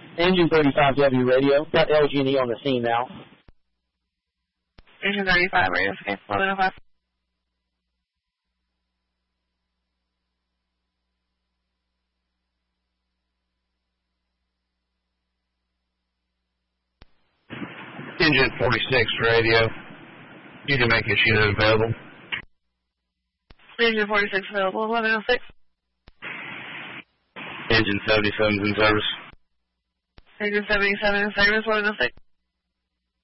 Engine 35W radio. Got LG&E on the scene now. Engine 35 radio, okay, 1105. Engine 46 radio. You can make this unit available. Engine 46 available, 1106. Engine 77 is in service. Engine 77 in service, 1106.